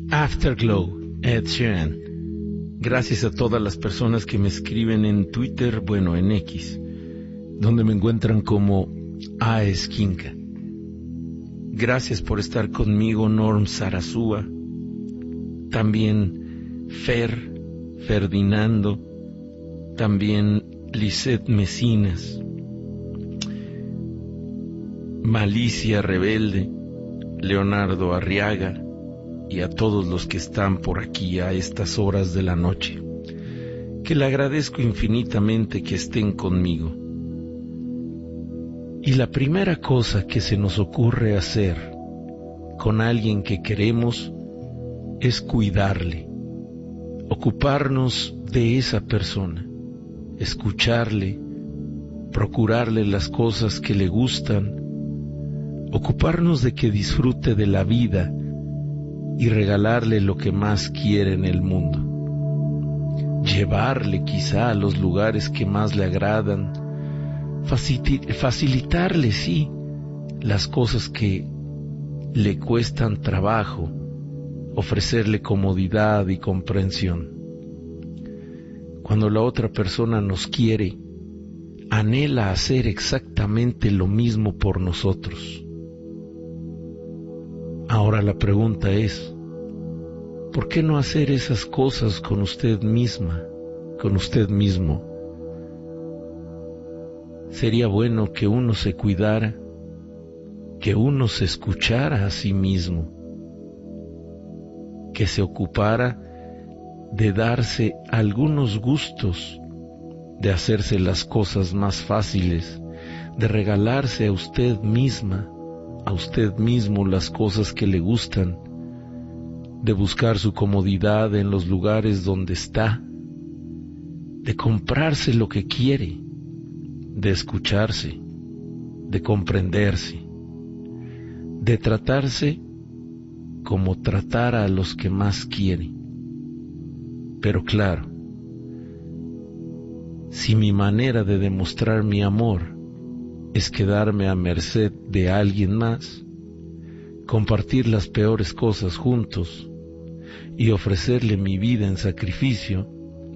Afterglow, Ed Sheeran. Gracias a todas las personas que me escriben en Twitter, bueno, en X, donde me encuentran como A Esquinca. Gracias por estar conmigo, Norm Sarasúa. También Ferdinando. También Lisette Mecinas. Malicia Rebelde. Leonardo Arriaga. Y a todos los que están por aquí a estas horas de la noche, que le agradezco infinitamente que estén conmigo. Y la primera cosa que se nos ocurre hacer con alguien que queremos es cuidarle, ocuparnos de esa persona, escucharle, procurarle las cosas que le gustan, ocuparnos de que disfrute de la vida y regalarle lo que más quiere en el mundo. Llevarle quizá a los lugares que más le agradan, facilitarle, sí, las cosas que le cuestan trabajo, ofrecerle comodidad y comprensión. Cuando la otra persona nos quiere, anhela hacer exactamente lo mismo por nosotros. Ahora la pregunta es, ¿por qué no hacer esas cosas con usted misma, con usted mismo? Sería bueno que uno se cuidara, que uno se escuchara a sí mismo, que se ocupara de darse algunos gustos, de hacerse las cosas más fáciles, de regalarse a usted misma, a usted mismo las cosas que le gustan, de buscar su comodidad en los lugares donde está, de comprarse lo que quiere, de escucharse, de comprenderse, de tratarse como tratar a los que más quiere. Pero claro, si mi manera de demostrar mi amor es quedarme a merced de alguien más, compartir las peores cosas juntos y ofrecerle mi vida en sacrificio,